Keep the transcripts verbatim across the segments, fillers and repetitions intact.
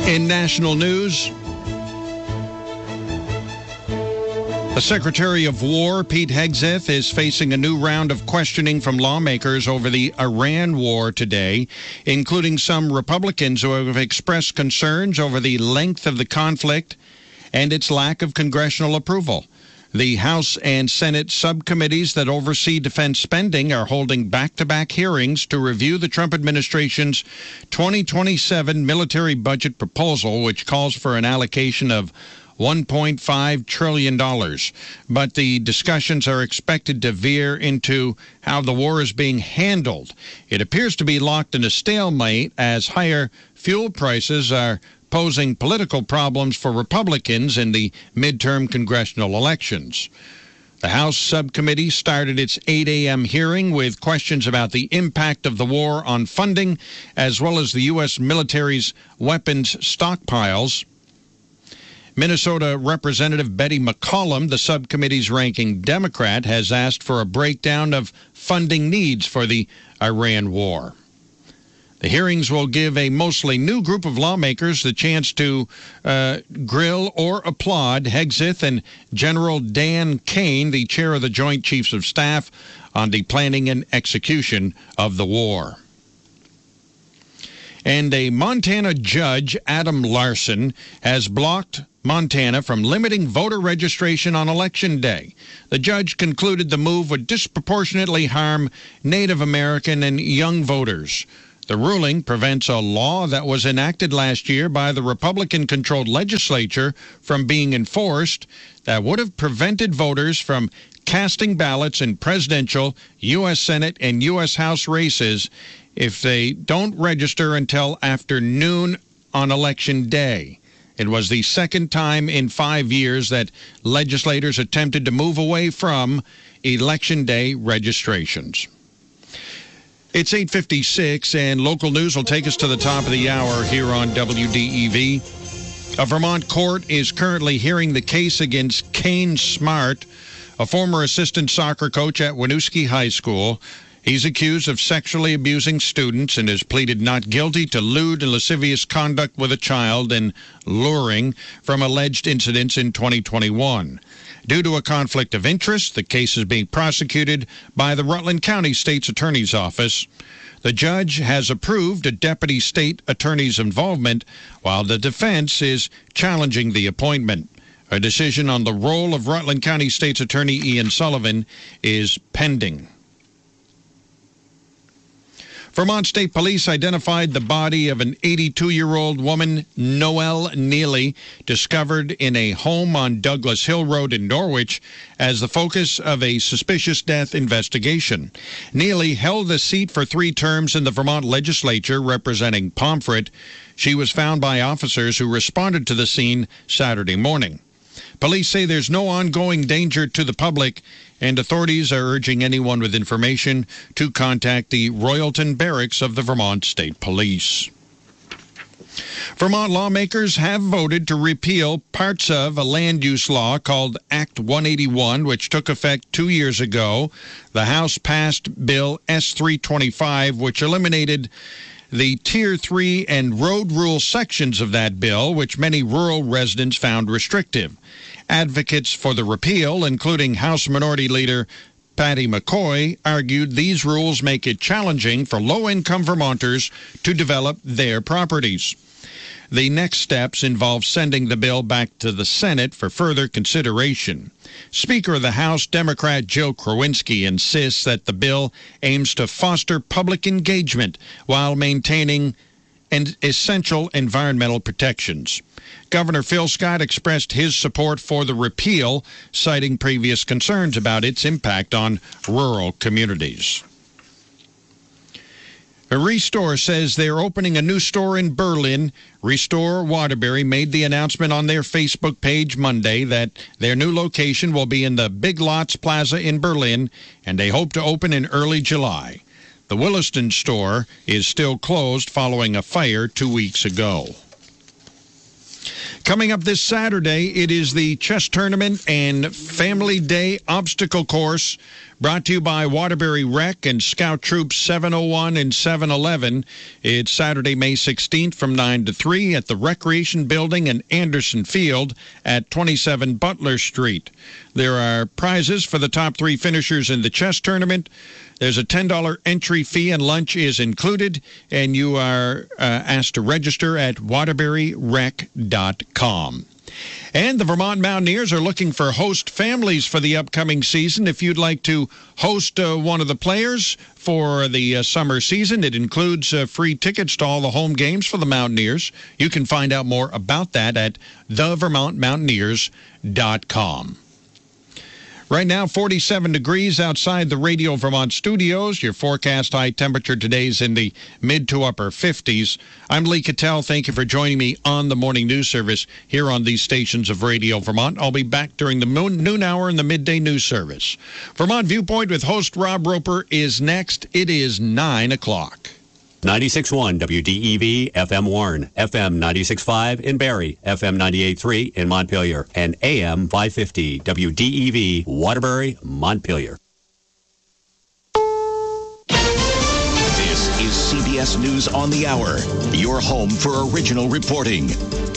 In national news, the Secretary of War, Pete Hegseth, is facing a new round of questioning from lawmakers over the Iran war today, including some Republicans who have expressed concerns over the length of the conflict and its lack of congressional approval. The House and Senate subcommittees that oversee defense spending are holding back-to-back hearings to review the Trump administration's twenty twenty-seven military budget proposal, which calls for an allocation of one point five trillion dollars. But the discussions are expected to veer into how the war is being handled. It appears to be locked in a stalemate as higher fuel prices are posing political problems for Republicans in the midterm congressional elections. The House subcommittee started its eight a.m. hearing with questions about the impact of the war on funding, as well as the U S military's weapons stockpiles. Minnesota Representative Betty McCollum, the subcommittee's ranking Democrat, has asked for a breakdown of funding needs for the Iran war. The hearings will give a mostly new group of lawmakers the chance to uh, grill or applaud Hegseth and General Dan Kane, the chair of the Joint Chiefs of Staff, on the planning and execution of the war. And a Montana judge, Adam Larson, has blocked Montana from limiting voter registration on Election Day. The judge concluded the move would disproportionately harm Native American and young voters. The ruling prevents a law that was enacted last year by the Republican-controlled legislature from being enforced that would have prevented voters from casting ballots in presidential, U S Senate, and U S House races if they don't register until after noon on Election Day. It was the second time in five years that legislators attempted to move away from Election Day registrations. It's eight fifty-six, and local news will take us to the top of the hour here on W D E V. A Vermont court is currently hearing the case against Kane Smart, a former assistant soccer coach at Winooski High School. He's accused of sexually abusing students and has pleaded not guilty to lewd and lascivious conduct with a child and luring from alleged incidents in twenty twenty-one. Due to a conflict of interest, the case is being prosecuted by the Rutland County State's Attorney's Office. The judge has approved a deputy state attorney's involvement, while the defense is challenging the appointment. A decision on the role of Rutland County State's Attorney Ian Sullivan is pending. Vermont State Police identified the body of an eighty-two-year-old woman, Noelle Neely, discovered in a home on Douglas Hill Road in Norwich, as the focus of a suspicious death investigation. Neely held the seat for three terms in the Vermont legislature representing Pomfret. She was found by officers who responded to the scene Saturday morning. Police say there's no ongoing danger to the public, and authorities are urging anyone with information to contact the Royalton Barracks of the Vermont State Police. Vermont lawmakers have voted to repeal parts of a land use law called Act one eighty-one, which took effect two years ago. The House passed Bill S three twenty-five, which eliminated the Tier three and road rule sections of that bill, which many rural residents found restrictive. Advocates for the repeal, including House Minority Leader Patty McCoy, argued these rules make it challenging for low-income Vermonters to develop their properties. The next steps involve sending the bill back to the Senate for further consideration. Speaker of the House, Democrat Joe Krawinski, insists that the bill aims to foster public engagement while maintaining and essential environmental protections. Governor Phil Scott expressed his support for the repeal, citing previous concerns about its impact on rural communities. Restore says they're opening a new store in Berlin. Restore Waterbury made the announcement on their Facebook page Monday that their new location will be in the Big Lots Plaza in Berlin, and they hope to open in early July. The Williston store is still closed following a fire two weeks ago. Coming up this Saturday, it is the chess tournament and Family Day obstacle course Brought to you by Waterbury Rec and Scout Troop seven oh one and seven eleven. It's Saturday, May sixteenth from nine to three at the Recreation Building in Anderson Field at twenty-seven Butler Street. There are prizes for the top three finishers in the chess tournament. There's a ten dollars entry fee and lunch is included, and you are uh, asked to register at waterbury rec dot com. And the Vermont Mountaineers are looking for host families for the upcoming season. If you'd like to host uh, one of the players for the uh, summer season, it includes uh, free tickets to all the home games for the Mountaineers. You can find out more about that at the vermont mountaineers dot com. Right now, forty-seven degrees outside the Radio Vermont studios. Your forecast high temperature today is in the mid to upper fifties. I'm Lee Cattell. Thank you for joining me on the morning news service here on these stations of Radio Vermont. I'll be back during the noon hour in the midday news service. Vermont Viewpoint with host Rob Roper is next. It is nine o'clock. ninety-six point one W D E V F M Warren, F M ninety-six point five in Barrie, F M ninety-eight point three in Montpelier, and A M five fifty W D E V Waterbury, Montpelier. This is C B S News on the Hour, your home for original reporting.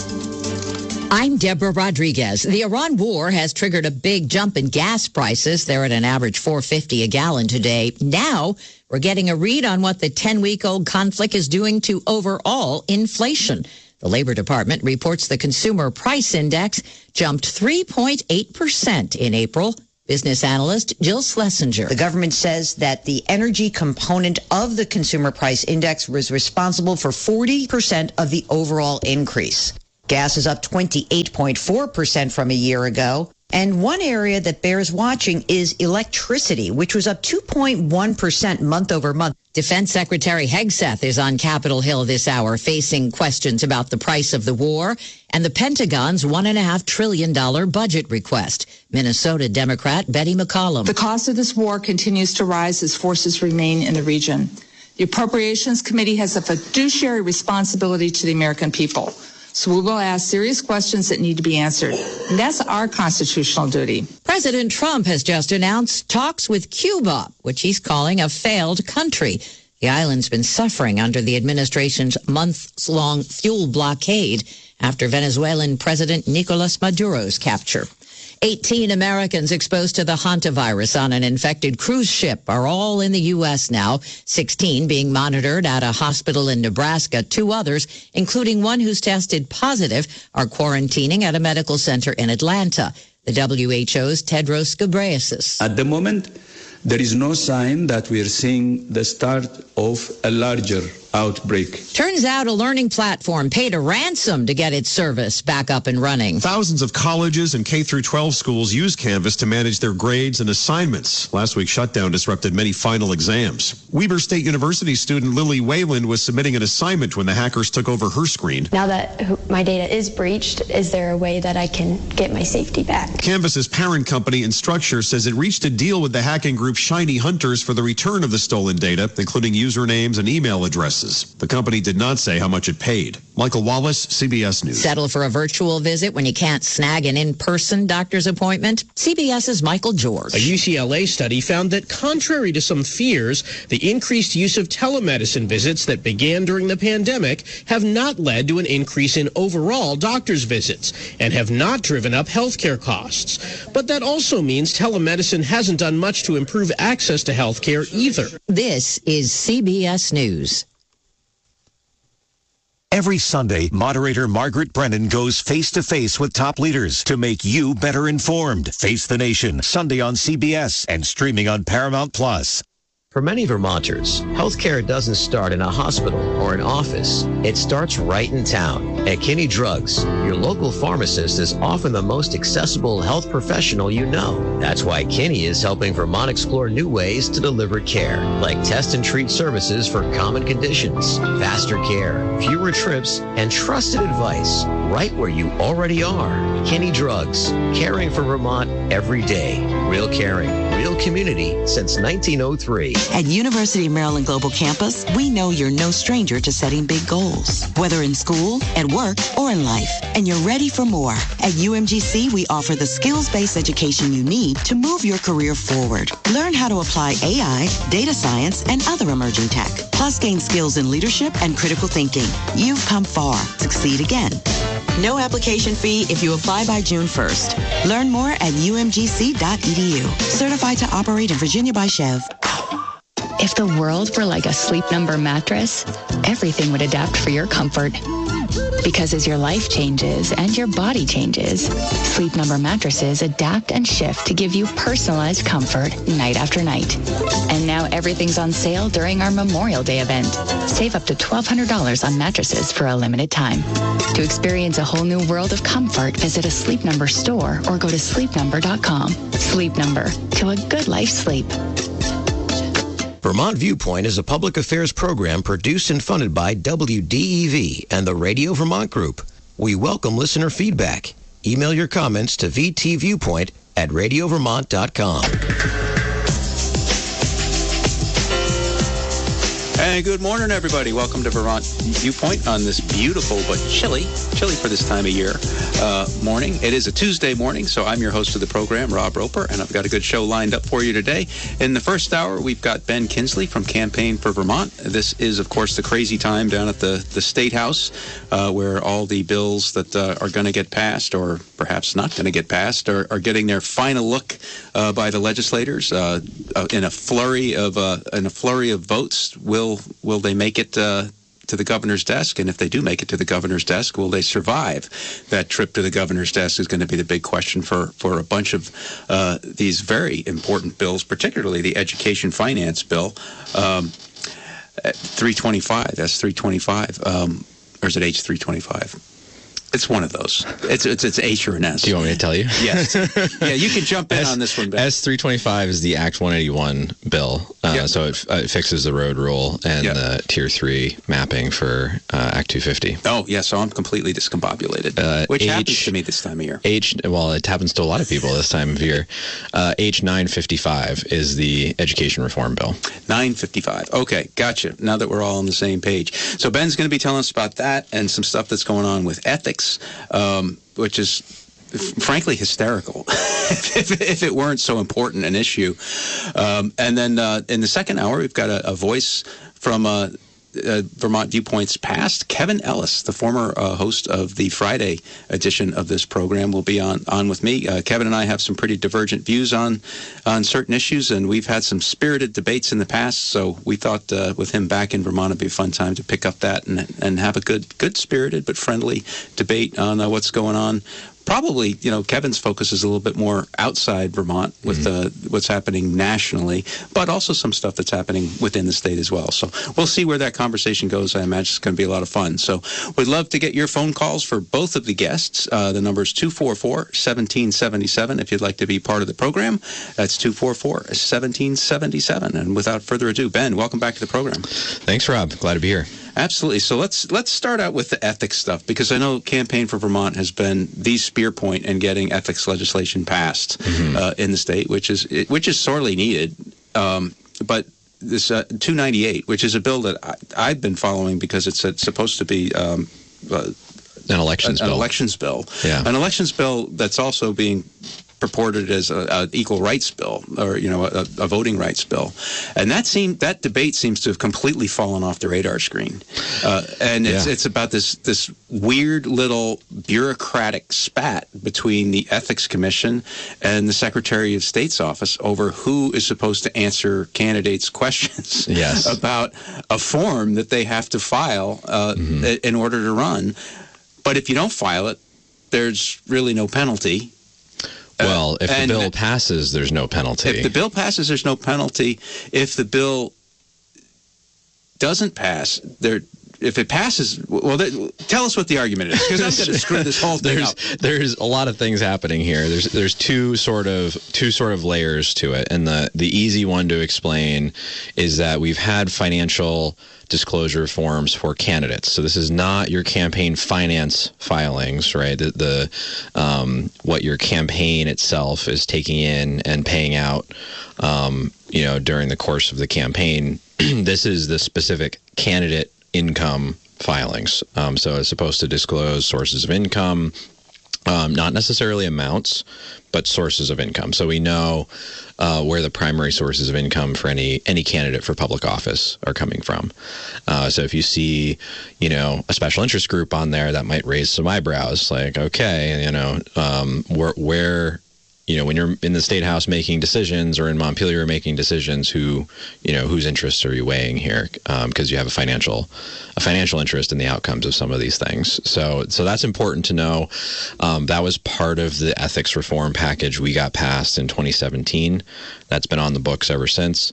I'm Deborah Rodriguez. The Iran war has triggered a big jump in gas prices. They're at an average four dollars and fifty cents a gallon today. Now, we're getting a read on what the ten-week-old conflict is doing to overall inflation. The Labor Department reports the Consumer Price Index jumped three point eight percent in April. Business analyst Jill Schlesinger. The government says that the energy component of the Consumer Price Index was responsible for forty percent of the overall increase. Gas is up twenty-eight point four percent from a year ago. And one area that bears watching is electricity, which was up two point one percent month over month. Defense Secretary Hegseth is on Capitol Hill this hour facing questions about the price of the war and the Pentagon's one point five trillion dollars budget request. Minnesota Democrat Betty McCollum. The cost of this war continues to rise as forces remain in the region. The Appropriations Committee has a fiduciary responsibility to the American people. So we will ask serious questions that need to be answered. And that's our constitutional duty. President Trump has just announced talks with Cuba, which he's calling a failed country. The island's been suffering under the administration's months-long fuel blockade after Venezuelan President Nicolas Maduro's capture. eighteen Americans exposed to the hantavirus on an infected cruise ship are all in the U S now, sixteen being monitored at a hospital in Nebraska. Two others, including one who's tested positive, are quarantining at a medical center in Atlanta. The W H O's Tedros Ghebreyesus. At the moment, there is no sign that we are seeing the start of a larger outbreak. Turns out a learning platform paid a ransom to get its service back up and running. Thousands of colleges and K through twelve schools use Canvas to manage their grades and assignments. Last week's shutdown disrupted many final exams. Weber State University student Lily Wayland was submitting an assignment when the hackers took over her screen. Now that my data is breached, is there a way that I can get my safety back? Canvas's parent company Instructure says it reached a deal with the hacking group Shiny Hunters for the return of the stolen data, including usernames and email addresses. The company did not say how much it paid. Michael Wallace, C B S News. Settle for a virtual visit when you can't snag an in-person doctor's appointment? CBS's Michael George. A U C L A study found that contrary to some fears, the increased use of telemedicine visits that began during the pandemic have not led to an increase in overall doctor's visits and have not driven up healthcare costs. But that also means telemedicine hasn't done much to improve access to healthcare either. This is C B S News. Every Sunday, moderator Margaret Brennan goes face-to-face with top leaders to make you better informed. Face the Nation, Sunday on C B S and streaming on Paramount Plus. For many Vermonters, healthcare doesn't start in a hospital or an office. It starts right in town. At Kinney Drugs, your local pharmacist is often the most accessible health professional you know. That's why Kinney is helping Vermont explore new ways to deliver care, like test and treat services for common conditions, faster care, fewer trips, and trusted advice. right where you already are. Kinney Drugs, caring for Vermont every day. Real caring, real community since nineteen oh three. At University of Maryland Global Campus, we know you're no stranger to setting big goals, whether in school, at work, or in life, and you're ready for more. At U M G C, we offer the skills-based education you need to move your career forward. Learn how to apply A I, data science, and other emerging tech, plus gain skills in leadership and critical thinking. You've come far. Succeed again. No application fee if you apply by June first. Learn more at U M G C dot E D U. Certified to operate in Virginia by Chev. If the world were like a Sleep Number mattress, everything would adapt for your comfort. Because as your life changes and your body changes, Sleep Number mattresses adapt and shift to give you personalized comfort night after night. And now everything's on sale during our Memorial Day event. Save up to twelve hundred dollars on mattresses for a limited time. To experience a whole new world of comfort, visit a Sleep Number store or go to sleep number dot com. Sleep Number, to a good life sleep. Vermont Viewpoint is a public affairs program produced and funded by W D E V and the Radio Vermont Group. We welcome listener feedback. Email your comments to v t viewpoint at radio vermont dot com. And good morning, everybody. Welcome to Vermont Viewpoint on this beautiful but chilly, chilly for this time of year, uh, morning. It is a Tuesday morning, so I'm your host of the program, Rob Roper, and I've got a good show lined up for you today. In the first hour, we've got Ben Kinsley from Campaign for Vermont. This is, of course, the crazy time down at the, the State House, uh, where all the bills that uh, are going to get passed, or perhaps not going to get passed, are, are getting their final look uh, by the legislators uh, uh, in a flurry of uh, in a flurry of votes. Will Will they make it uh, to the governor's desk? And if they do make it to the governor's desk, will they survive that trip to the governor's desk is going to be the big question for, for a bunch of uh, these very important bills, particularly the education finance bill, um, at three twenty-five, S three twenty-five, um, or is it H three twenty-five? It's one of those. It's it's it's H or an S. Do you want me to tell you? Yes. Yeah, you can jump in S, on this one, Ben. S three twenty-five is the Act one eighty-one bill. Uh, yep. So it, uh, it fixes the road rule and yep. the Tier three mapping for uh, Act two fifty. Oh, yeah, so I'm completely discombobulated, uh, which H, happens to me this time of year. H, well, it happens to a lot of people this time of year. Uh, H nine fifty-five is the education reform bill. nine fifty-five. Okay, gotcha. Now that we're all on the same page. So Ben's going to be telling us about that and some stuff that's going on with ethics. Um, which is frankly hysterical if, if it weren't so important an issue. Um, and then uh, in the second hour, we've got a, a voice from uh, uh, Vermont Viewpoint's past. Kevin Ellis, the former uh, host of the Friday edition of this program, will be on, on with me. Uh, Kevin and I have some pretty divergent views on on certain issues, and we've had some spirited debates in the past, so we thought uh, with him back in Vermont, it'd be a fun time to pick up that and, and have a good, good-spirited but friendly debate on uh, what's going on. Probably, you know, Kevin's focus is a little bit more outside Vermont with mm-hmm. uh, what's happening nationally, but also some stuff that's happening within the state as well. So we'll see where that conversation goes. I imagine it's going to be a lot of fun. So we'd love to get your phone calls for both of the guests. Uh, the number is two four four, one seven seven seven if you'd like to be part of the program. That's two four four, one seven seven seven. And without further ado, Ben, welcome back to the program. Thanks, Rob. Glad to be here. Absolutely. So let's let's start out with the ethics stuff, because I know Campaign for Vermont has been the spear point in getting ethics legislation passed mm-hmm. uh, in the state, which is which is sorely needed. Um, but this uh, two ninety-eight, which is a bill that I, I've been following because it's, it's supposed to be um, uh, an elections an, bill. An elections bill. Yeah. An elections bill that's also being purported as an equal rights bill, or you know, a, a voting rights bill, and that seem that debate seems to have completely fallen off the radar screen. Uh, and it's yeah. it's about this this weird little bureaucratic spat between the Ethics Commission and the Secretary of State's office over who is supposed to answer candidates' questions yes. about a form that they have to file uh, mm-hmm. in order to run. But if you don't file it, there's really no penalty. Well, if uh, the bill passes, there's no penalty. If the bill passes, there's no penalty. If the bill doesn't pass, there if it passes, well, th- tell us what the argument is, because I'm going to screw this whole thing there's, up. There's a lot of things happening here. There's there's two sort of two sort of layers to it, and the the easy one to explain is that we've had financial disclosure forms for candidates. So this is not your campaign finance filings, right? The, the um, what your campaign itself is taking in and paying out, um, you know, during the course of the campaign. This is the specific candidate income filings. Um, so it's supposed to disclose sources of income, um, not necessarily amounts, but sources of income. So we know uh, where the primary sources of income for any any candidate for public office are coming from. Uh, so if you see, you know, a special interest group on there, that might raise some eyebrows. Like, okay, you know, um, where where. You know, when you're in the State House making decisions, or in Montpelier making decisions, who, you know, whose interests are you weighing here? Because um, you have a financial, a financial interest in the outcomes of some of these things. So, so that's important to know. Um, that was part of the ethics reform package we got passed in twenty seventeen. That's been on the books ever since.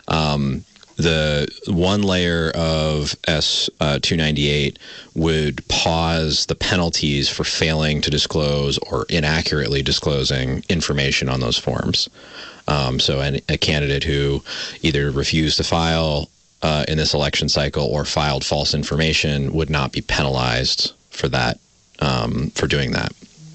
Um, The one layer of S two ninety-eight would pause the penalties for failing to disclose or inaccurately disclosing information on those forms. Um, so an, a candidate who either refused to file uh, in this election cycle or filed false information would not be penalized for that, um, for doing that.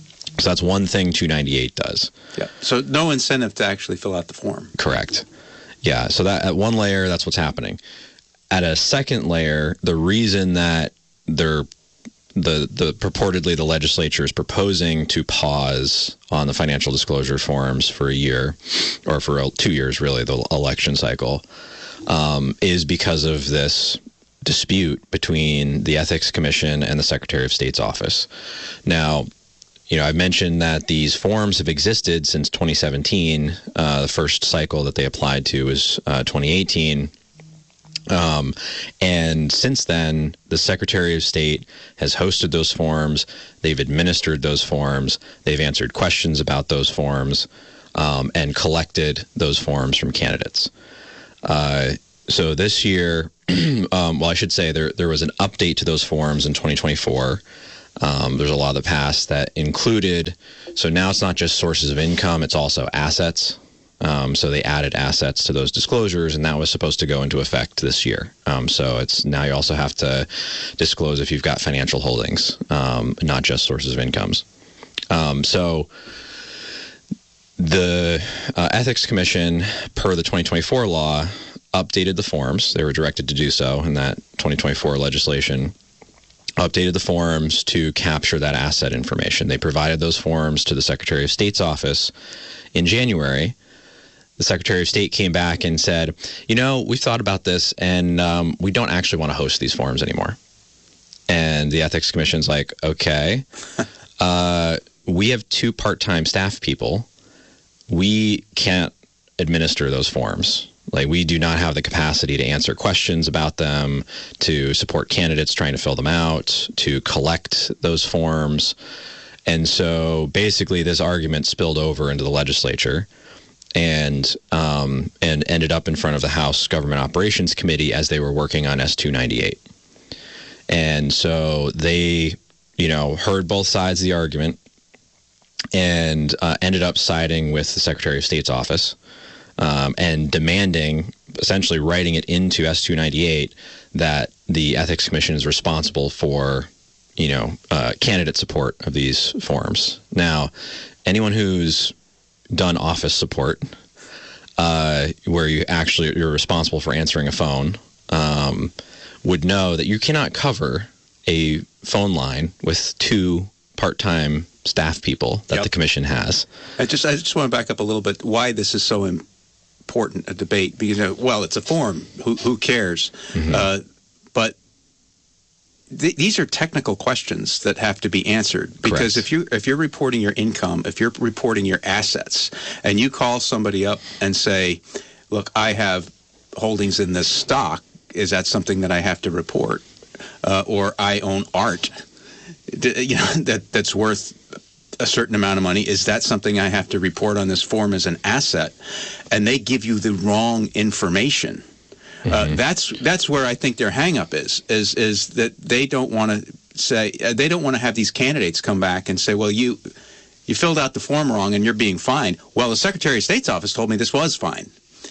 So that's one thing two ninety-eight does. Yeah. So no incentive to actually fill out the form. Correct. Yeah, so that at one layer, that's what's happening. At a second layer, the reason that they're the the purportedly the legislature is proposing to pause on the financial disclosure forms for a year, or for two years, really, the election cycle, um, is because of this dispute between the Ethics Commission and the Secretary of State's office. Now, you know, I've mentioned that these forms have existed since twenty seventeen. Uh, the first cycle that they applied to was uh, twenty eighteen. Um, and since then, the Secretary of State has hosted those forms. They've administered those forms. They've answered questions about those forms, um, and collected those forms from candidates. Uh, so this year, um, well, I should say there there was an update to those forms in twenty twenty-four. Um, there's a law that passed that included, so now it's not just sources of income, it's also assets. Um, so they added assets to those disclosures, and that was supposed to go into effect this year. Um, so it's now you also have to disclose if you've got financial holdings, um, not just sources of incomes. Um, so the uh, Ethics Commission, per the twenty twenty-four law, updated the forms. They were directed to do so in that twenty twenty-four legislation. Updated the forms to capture that asset information. They provided those forms to the Secretary of State's office in January. The Secretary of State came back and said, you know, we've thought about this, and um, we don't actually want to host these forms anymore. And the Ethics Commission's like, okay, uh, we have two part-time staff people. We can't administer those forms. Like, we do not have the capacity to answer questions about them, to support candidates trying to fill them out, to collect those forms. And so basically this argument spilled over into the legislature and um, and ended up in front of the House Government Operations Committee as they were working on S two ninety-eight. And so they, you know, heard both sides of the argument and uh, ended up siding with the Secretary of State's office. Um, and demanding, essentially writing it into S two ninety-eight, that the Ethics Commission is responsible for, you know, uh, candidate support of these forms. Now, anyone who's done office support, uh, where you actually you're responsible for answering a phone, um, would know that you cannot cover a phone line with two part-time staff people that yep. the commission has. I just I just want to back up a little bit. Why this is so important. important a debate because, you know, well, it's a form. Who, who cares? Mm-hmm. Uh, but th- these are technical questions that have to be answered because Correct. if you if you're reporting your income, if you're reporting your assets, and you call somebody up and say, "Look, I have holdings in this stock. Is that something that I have to report?" Uh, or I own art, you know, that that's worth a certain amount of money. Is that something I have to report on this form as an asset? And they give you the wrong information. Uh, mm-hmm. That's that's where I think their hang-up is, is, is that they don't want to say, uh, they don't want to have these candidates come back and say, well, you you filled out the form wrong and you're being fined. Well, the Secretary of State's office told me this was fine.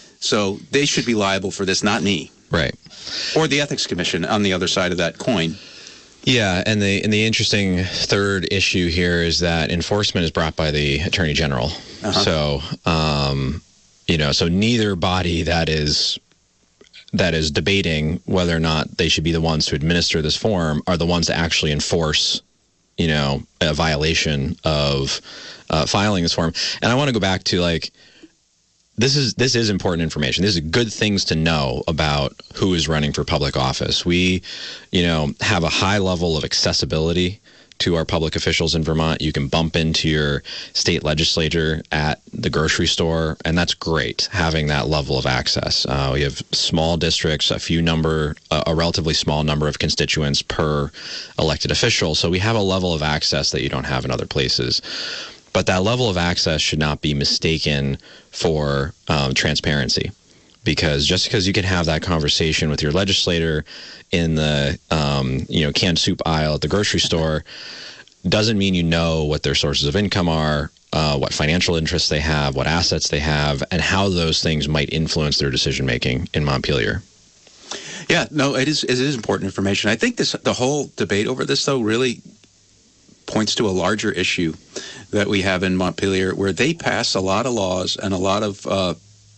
So they should be liable for this, not me. Right. Or the Ethics Commission on the other side of that coin. Yeah, and the and the interesting third issue here is that enforcement is brought by the Attorney General. Uh-huh. So, um, you know, so neither body that is that is debating whether or not they should be the ones to administer this form are the ones to actually enforce, you know, a violation of uh, filing this form. And I want to go back to like. This is this is important information. This is good things to know about who is running for public office. We, you know, have a high level of accessibility to our public officials in Vermont. You can bump into your state legislator at the grocery store, and that's great, having that level of access. Uh, we have small districts, a few number, uh, a relatively small number of constituents per elected official, so we have a level of access that you don't have in other places. But that level of access should not be mistaken for um, transparency, because just because you can have that conversation with your legislator in the um, you know canned soup aisle at the grocery store doesn't mean you know what their sources of income are, uh, what financial interests they have, what assets they have, and how those things might influence their decision making in Montpelier. Yeah, no, it is it is important information. I think this the whole debate over this, though, really points to a larger issue that we have in Montpelier, where they pass a lot of laws and a lot of uh,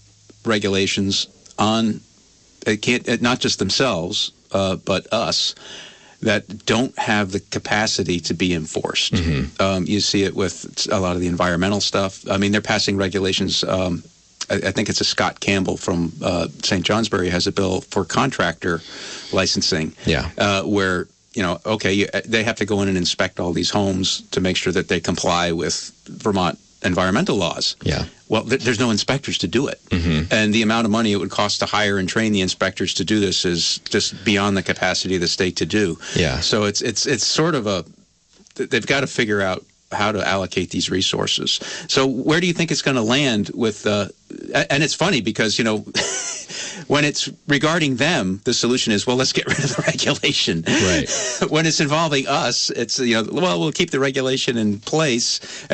regulations on it can't it, not just themselves, uh, but us, that don't have the capacity to be enforced. Mm-hmm. Um, you see it with a lot of the environmental stuff. I mean, they're passing regulations. Um, I, I think it's a Scott Campbell from uh, Saint Johnsbury has a bill for contractor licensing. Yeah, uh, where. You know, okay, you, they have to go in and inspect all these homes to make sure that they comply with Vermont environmental laws. Yeah. Well, th- there's no inspectors to do it. Mm-hmm. And the amount of money it would cost to hire and train the inspectors to do this is just beyond the capacity of the state to do. Yeah. So it's it's it's sort of a, they've got to figure out how to allocate these resources. So where do you think it's going to land with, uh, and it's funny because, you know, when it's regarding them, the solution is, well, let's get rid of the regulation. Right. When it's involving us, it's, you know, well, we'll keep the regulation in place